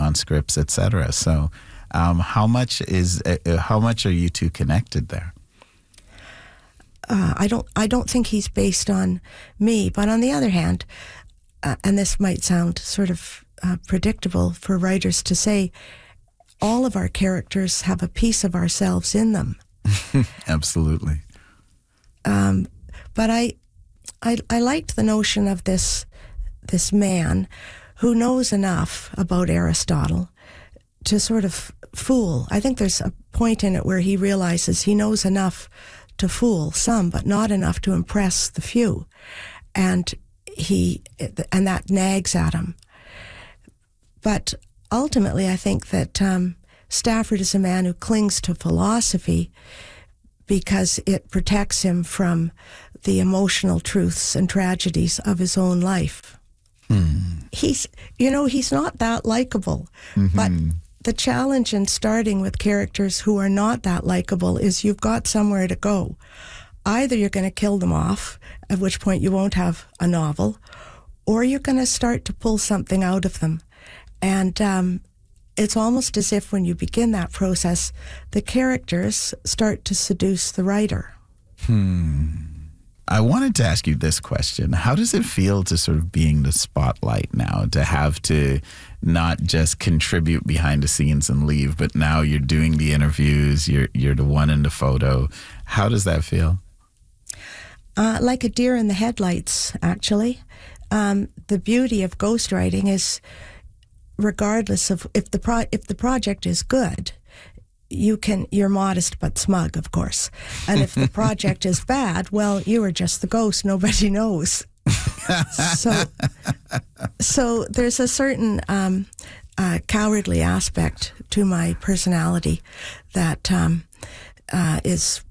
on scripts, etc. So, how much are you two connected there? I don't think he's based on me, but on the other hand, and this might sound sort of predictable for writers to say, all of our characters have a piece of ourselves in them. Absolutely. But I liked the notion of this man who knows enough about Aristotle to sort of fool. I think there's a point in it where he realizes he knows enough to fool some, but not enough to impress the few. And that nags at him. But ultimately, I think that Stafford is a man who clings to philosophy because it protects him from the emotional truths and tragedies of his own life. He's not that likable, but the challenge in starting with characters who are not that likable is you've got somewhere to go. Either you're going to kill them off, at which point you won't have a novel, or you're going to start to pull something out of them. And it's almost as if when you begin that process, the characters start to seduce the writer. I wanted to ask you this question. How does it feel to sort of be in the spotlight now, to have to not just contribute behind the scenes and leave, but now you're doing the interviews, you're the one in the photo. How does that feel? Like a deer in the headlights, actually. The beauty of ghostwriting is, regardless of if the project is good, you're modest but smug, of course. And if the project is bad, well, you are just the ghost. Nobody knows. So there's a certain cowardly aspect to my personality that is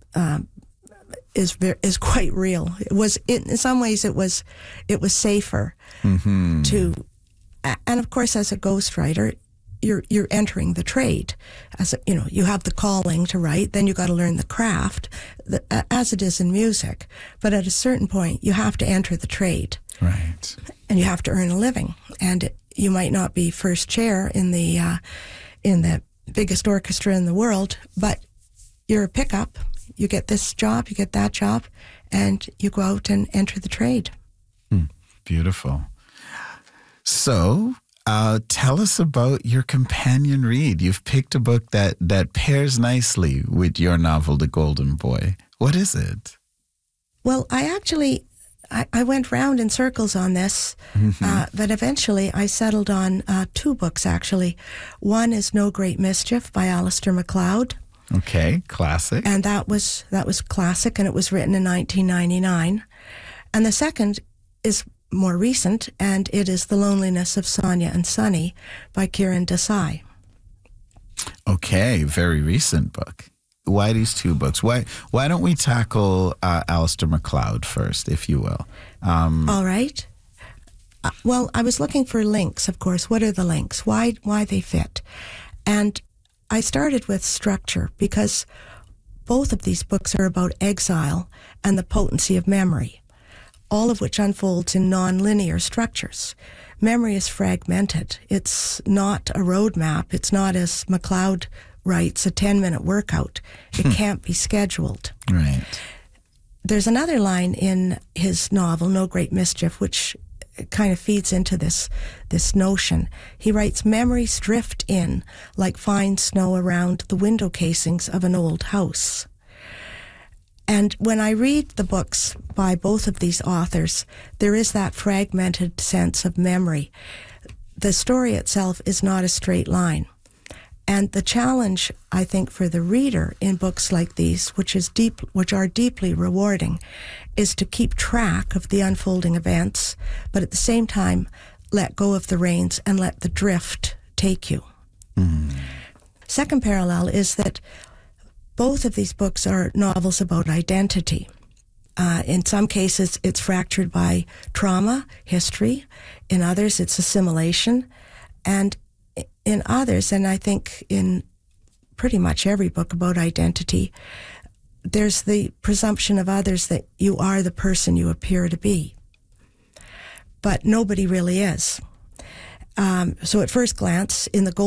quite real. It was in some ways it was safer to, and of course as a ghostwriter, you're entering the trade. You have the calling to write, then you got to learn the craft, as it is in music. But at a certain point, you have to enter the trade, right? And you have to earn a living. And you might not be first chair in the biggest orchestra in the world, but you're a pickup. You get this job, you get that job, and you go out and enter the trade. Beautiful. So, tell us about your companion read. You've picked a book that pairs nicely with your novel, The Golden Boy. What is it? Well, I went round in circles on this, but eventually I settled on two books, actually. One is No Great Mischief by Alistair MacLeod. Okay, classic. And that was classic, and it was written in 1999. And the second is more recent, and it is The Loneliness of Sonia and Sonny by Kiran Desai. Okay, very recent book. Why these two books? Why don't we tackle Alistair MacLeod first, if you will? All right. Well, I was looking for links, of course. What are the links? Why they fit? And I started with structure because both of these books are about exile and the potency of memory, all of which unfolds in non-linear structures. Memory is fragmented. It's not a roadmap. It's not, as MacLeod writes, a 10-minute workout. It can't be scheduled. Right. There's another line in his novel, No Great Mischief, which kind of feeds into this notion. He writes, memories drift in like fine snow around the window casings of an old house. And when I read the books by both of these authors, there is that fragmented sense of memory. The story itself is not a straight line. And the challenge, I think, for the reader in books like these, which are deeply rewarding, is to keep track of the unfolding events, but at the same time, let go of the reins and let the drift take you. Second parallel is that both of these books are novels about identity. In some cases, it's fractured by trauma, history. In others, it's assimilation. And in others, and I think in pretty much every book about identity, there's the presumption of others that you are the person you appear to be. But nobody really is. So at first glance, in The